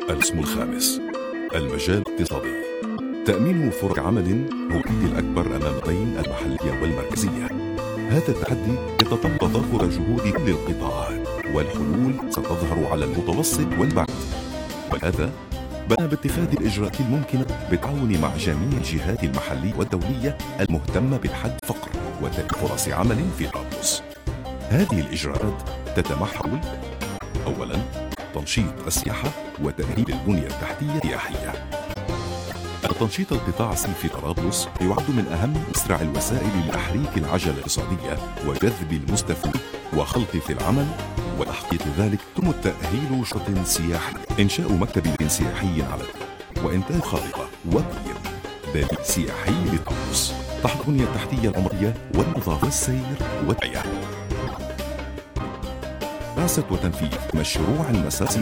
القسم الخامس: المجال الاقتصادي. تأمين فرص عمل هو التحدي الأكبر أمام البين المحلية والمركزية. هذا التحدي يتطلب تضافر جهود كل القطاعات، والحلول ستظهر على المتوسط والبعيد. وهذا بدأ باتخاذ الإجراءات الممكنة بالتعاون مع جميع الجهات المحلية والدولية المهتمة بحد الفقر وتأمين فرص عمل في طرابلس. هذه الإجراءات تتمحور: أولاً، تنشيط السياحة وتأهيل البنية التحتية السياحية. تنشيط القطاع السياحي في طرابلس يعد من أهم وأسرع الوسائل لتحريك العجلة الاقتصادية وجذب المستثمرين وخلق في العمل. وتحقيق ذلك يتم تأهيل شرط سياحي، إنشاء مكتب سياحي على الطريق، وإنتاج خارطة وتطوير بديل سياحي لطرابلس تحت البنية التحتية العمرانية والنظافة والسير والتعبئة. دراسة وتنفيذ مشروع المسار